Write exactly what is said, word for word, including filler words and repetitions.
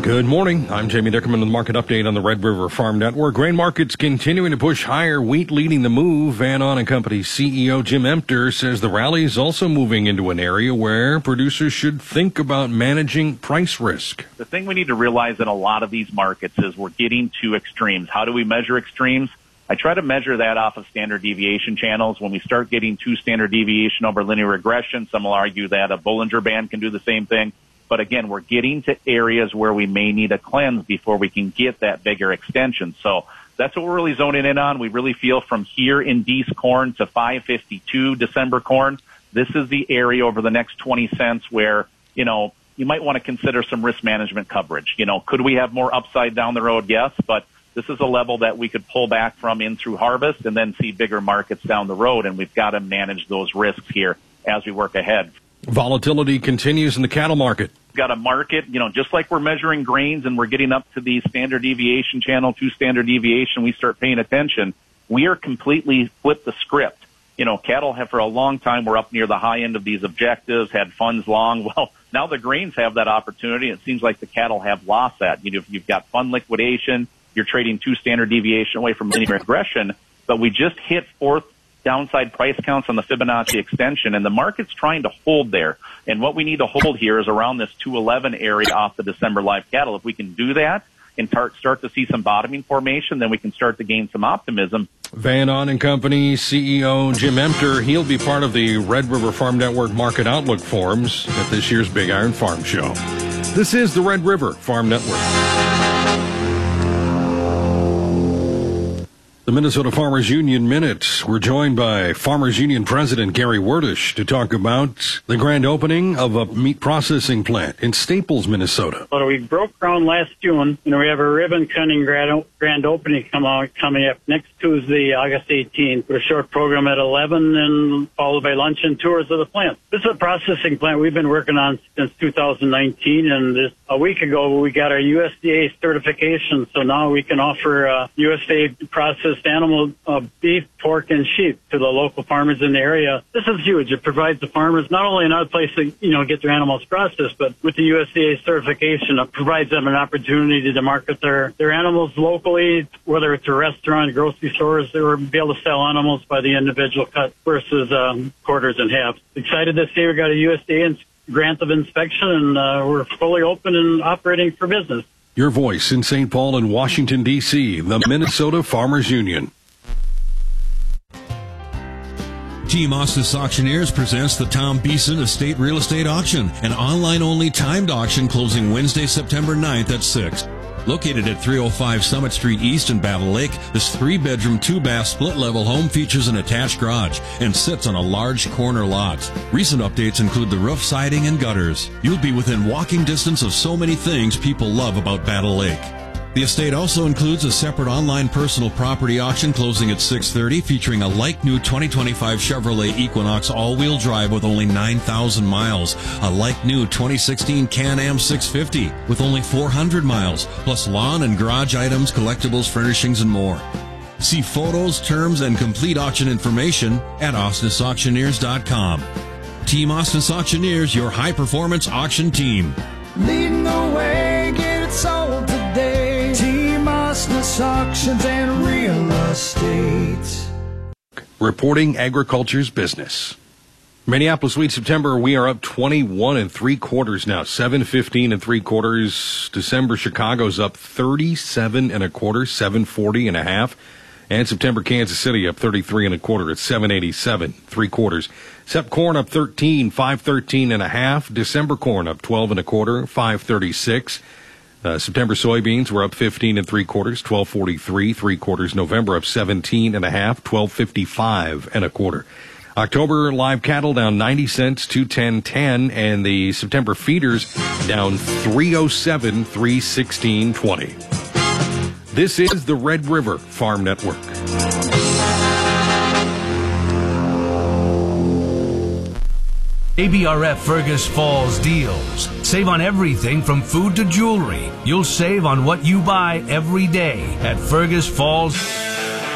Good morning. I'm Jamie Dickerman with the market update on the Red River Farm Network. Grain markets continuing to push higher, wheat leading the move. Van On and Company C E O Jim Emter says the rally is also moving into an area where producers should think about managing price risk. The thing we need to realize in a lot of these markets is we're getting to extremes. How do we measure extremes? I try to measure that off of standard deviation channels. When we start getting to standard deviation over linear regression, some will argue that a Bollinger Band can do the same thing. But again, we're getting to areas where we may need a cleanse before we can get that bigger extension. So that's what we're really zoning in on. We really feel from here in D's corn to five fifty-two December corn, this is the area over the next twenty cents where, you know, you might want to consider some risk management coverage. You know, could we have more upside down the road? Yes, but this is a level that we could pull back from in through harvest and then see bigger markets down the road, and we've got to manage those risks here as we work ahead. Volatility continues in the cattle market. We've got a market, you know, just like we're measuring grains and we're getting up to the standard deviation channel, to standard deviation, we start paying attention. We are completely flipped the script. You know, cattle have for a long time were up near the high end of these objectives, had funds long. Well, now the grains have that opportunity. It seems like the cattle have lost that. You know, you've got fund liquidation, you're trading two standard deviation away from linear regression, but we just hit fourth downside price counts on the Fibonacci extension, and the market's trying to hold there. And what we need to hold here is around this two eleven area off the December live cattle. If we can do that and tar- start to see some bottoming formation, then we can start to gain some optimism. Van On and Company C E O Jim Emter, he'll be part of the Red River Farm Network Market Outlook Forums at this year's Big Iron Farm Show. This is the Red River Farm Network. The Minnesota Farmers Union Minute. We're joined by Farmers Union President Gary Werdish to talk about the grand opening of a meat processing plant in Staples, Minnesota. Well, we broke ground last June. You know, we have a ribbon cutting grand, grand opening come out, coming up next Tuesday, August eighteenth, with a short program at eleven and followed by lunch and tours of the plant. This is a processing plant we've been working on since two thousand nineteen, and this, a week ago we got our U S D A certification, so now we can offer uh, U S D A processed animal uh, beef, pork, and sheep to the local farmers in the area. This is huge. It provides the farmers not only another place to, you know, get their animals processed, but with the U S D A certification, it provides them an opportunity to market their, their animals locally, whether it's a restaurant, grocery stores, or be able to sell animals by the individual cut versus um, quarters and halves. Excited to see we got a U S D A grant of inspection, and uh, we're fully open and operating for business. Your voice in Saint Paul and Washington, D C, the Minnesota Farmers Union. Team Ostis Auctioneers presents the Tom Beeson Estate Real Estate Auction, an online-only timed auction closing Wednesday, September ninth at six. Located at three oh five Summit Street East in Battle Lake, this three-bedroom, two-bath, split-level home features an attached garage and sits on a large corner lot. Recent updates include the roof, siding, and gutters. You'll be within walking distance of so many things people love about Battle Lake. The estate also includes a separate online personal property auction closing at six thirty, featuring a like-new twenty twenty-five Chevrolet Equinox all-wheel drive with only nine thousand miles, a like-new twenty sixteen Can-Am six fifty with only four hundred miles, plus lawn and garage items, collectibles, furnishings, and more. See photos, terms, and complete auction information at ostis auctioneers dot com. Team Ostis Auctioneers, your high-performance auction team. Leading the way, get it sold today. Team Ostis Auctions and Real Estate. Reporting agriculture's business. Minneapolis wheat September, we are up twenty-one and three quarters now, seven fifteen and three quarters. December Chicago's up thirty-seven and a quarter, seven forty and a half. And September Kansas City up thirty-three and a quarter at seven eighty-seven, three quarters. Sep corn up thirteen, five thirteen and a half. December corn up twelve and a quarter, five thirty-six. Uh, September soybeans were up fifteen and three quarters, twelve forty-three, three quarters. November up seventeen and a half, twelve fifty-five and a quarter. October live cattle down ninety cents, two ten ten, and the September feeders down three oh seven, three sixteen twenty. This is the Red River Farm Network. A B R F Fergus Falls deals. Save on everything from food to jewelry. You'll save on what you buy every day at Fergus Falls.